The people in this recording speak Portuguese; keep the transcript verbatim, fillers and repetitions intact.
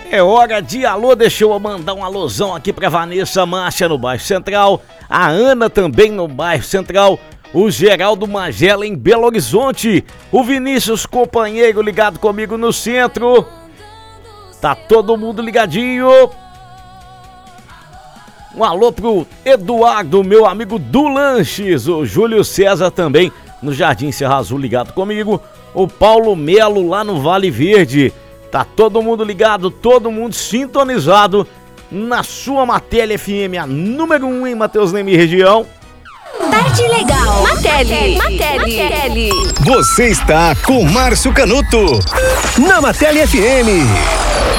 É hora de alô, deixa eu mandar um alôzão aqui pra Vanessa Márcia no bairro Central, a Ana também no bairro Central, o Geraldo Magela em Belo Horizonte, o Vinícius companheiro ligado comigo no centro. Tá todo mundo ligadinho. Um alô pro Eduardo, meu amigo do Lanches, o Júlio César também no Jardim Serra Azul ligado comigo, o Paulo Melo lá no Vale Verde. Tá todo mundo ligado, todo mundo sintonizado na sua Martelli F M, a número um em Mateus Leme região. Tarde Legal, Martelli, Martelli. Você está com Márcio Canuto na Martelli F M.